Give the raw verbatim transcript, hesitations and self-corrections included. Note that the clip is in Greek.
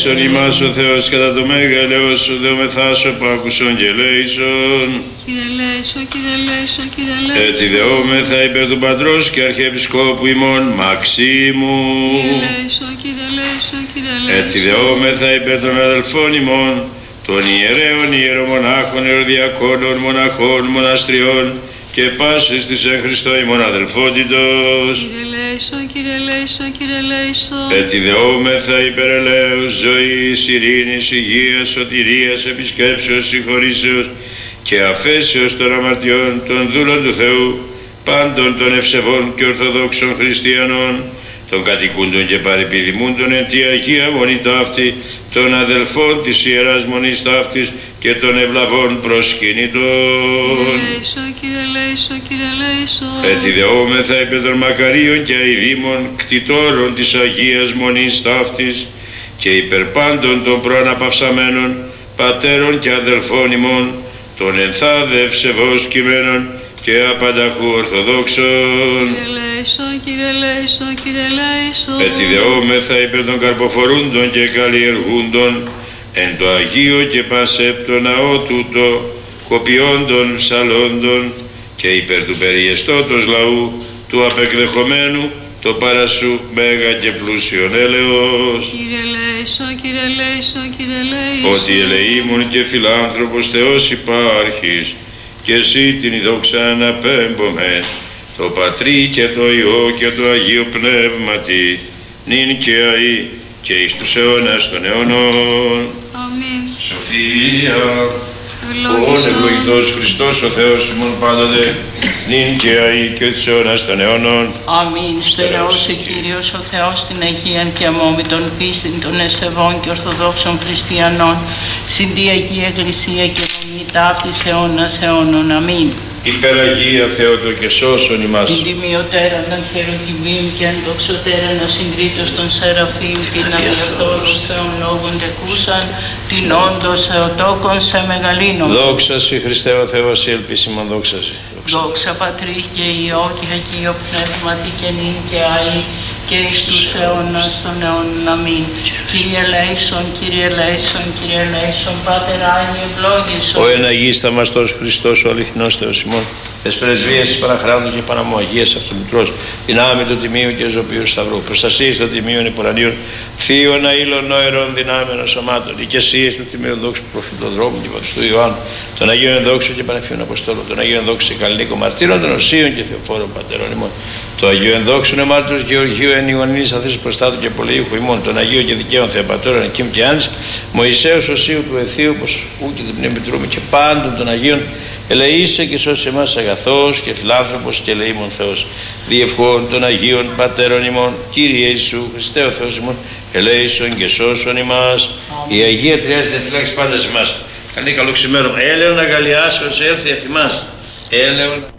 ελέησον ημάς ο Θεός κατά το μέγα ελεός σου, δεόμεθά σου πάκουσον και ελέησον. Κύριε ελέησον, Κύριε ελέησον, Κύριε ελέησον. Έτσι δεόμεθα υπέρ του Πατρός και Αρχιεπισκόπου ημών Μαξίμου. Κύριε ελέησον, Κύριε ελέησον, Κύριε ελέησον. Έτσι δεόμεθα υπέρ των αδελφών ημών, των ιερέων, ιερομονάχων, ιεροδιακόνων, μοναχών, μοναστριών και πάσης της εν Χριστώ ημών αδελφότητος. Κύριε ελέησον, Κύριε ελέησον, Κύριε ελέησον. Έτσι δεόμεθα υπέρ ελέους, ζωής, ειρήνης, υγείας, σωτηρίας, επισκέψεως, συγχωρήσεως και αφέσεως των αμαρτιών των δούλων του Θεού, πάντων των ευσεβών και ορθοδόξων χριστιανών, των κατοικούντων και παρεπιδημούντων εν τη Αγία Μονή ταύτη, των αδελφών της Ιεράς Μονής ταύτης και των ευλαβών προσκυνητών. Κύριε ελέησον, Κύριε ελέησον, Κύριε ελέησον. Έτσι δεόμεθα υπέρ των μακαρίων και αηδήμων κτητόρων της Αγίας Μονής ταύτης και υπέρ πάντων των προαναπαυσαμένων πατέρων και αδελφών ημών, των ενθάδε ευσεβώς κειμένων και απανταχού ορθοδόξων. Κύριε ελέησον, Κύριε ελέησον, Κύριε ελέησον. Έτσι δεόμεθα υπέρ των καρποφορούντων και καλλιεργούντων εν το Αγίο και πασέπτο ναό τούτο, κοπιόντων ψαλόντων και υπέρ του περιεστώτος λαού του απεκδεχομένου το παρασού μέγα και πλούσιον έλεος. Κύριε ελέησον, Κύριε ελέησον, Κύριε ελέησον. Ότι ελεήμων και φιλάνθρωπος Θεός υπάρχεις και εσύ την δόξα αναπέμπομε, το Πατρί και το Υιό και το Αγίο Πνεύματι, νυν και αεί και εις τους αιώνας των αιώνων. Αμήν. Σοφία, Ευλόγησον. ον ευλογητός Χριστός ο Θεός ημών πάντοτε, νυν και αεί και εις τους αιώνας των αιώνων. Αμήν. Στερεώσε Κύριος ο Θεός την Αγίαν και αμόμητον πίστην των εσεβών και ορθοδόξων χριστιανών, συν τη Αγία Εκκλησία και μονή ταύτης αιώνας αιώνων. Αμήν. Υπεραγία Θεότο και σώσον ημάς. Την τιμιωτέρα των χερουβίμ και αντοξωτέραν ασυγκρίτως των Σεραφείμ, την αδιαφθόρους Θεών λόγων τεκούσαν, την όντως Θεοτόκον σε μεγαλύνων. Δόξα Συ Χριστέ ο Θεός, η ελπίσιμον δόξα Συ. Δόξα Πατρί και Υιό και Αγίο Πνεύματι και νυν και αεί και εις τους αιώνας των αιώνων. Αμήν. Κύριε ελέησον, Κύριε ελέησον, Κύριε ελέησον, Πάτερ Άγιε ευλόγησον. Ο εν Αγίης Θαυμαστός Χριστός, ο αληθινός Θεός ημών, τες πρεσβείες της Παναχράντου και Παναμού Αγίας Αυτομητρός, δυνάμει του Τιμίου και ζωοποιού Σταυρού, προστασίες των Τιμίων Υπουρανίων, θείων αήλων νόερων δυνάμεων σωμάτων, οικεσίες του Τιμίου Δόξου Προφητοδρόμου και Πατριστού Ιωάννου, των Αγίων Ενδόξων και Πανεφίων Αποστόλων, των Αγίων Ενδόξων και Καλλινίκων Μαρτύρων, των Οσίων και Θεοφόρων Πατέρων ημών, το Αγίο Ενδόξων Εμάρτυρος Γεωργίου εν Ιωαννίνης Αθήσου Προστάτου και Πολεήχου ημών, των Αγίων και Δικαίων Θεοπατώρων Εκείμ και Άννης, Μωυσέως Οσίου του Αιθίου, πως ού και την Πνεύμη Τρούμη και πάντων των Αγίων, ελεήσε και σώσε εμάς αγαθός και φιλάνθρωπος και ελεήμων Θεός, διευχών των Αγίων Πατέρων ημών, Κύριε Ιησού Χριστέ ο Θεός ημών, ελέησον και σώσον ημάς. Η Αγία Τριάδη φυλάξει πάντα σε εμάς. Καλή καλό ξημέρωμα. Έλεον αγαλιάσεως έρθει εφ' ημάς. Έλεον.